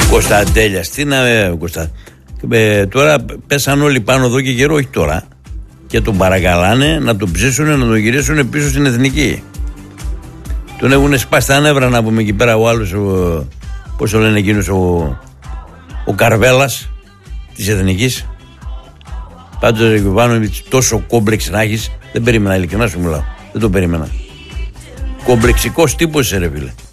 Κωνσταντέλιας, τι να Κωνσταντέλια. Τώρα πέσαν όλοι πάνω εδώ και καιρό, όχι τώρα. Και τον παρακαλάνε να τον ψήσουν, να τον γυρίσουν πίσω στην εθνική. Τον έχουν σπάσει τα νεύρα, να πούμε εκεί πέρα ο άλλος, πώς το λένε εκείνος, ο Καρβέλας της εθνικής. Πάντως τόσο κόμπλεξ να έχεις, δεν περίμενα, ειλικρινά σου μιλάω. Δεν το περίμενα. Κομπλεξικός τύπος είσαι, ρε φίλε.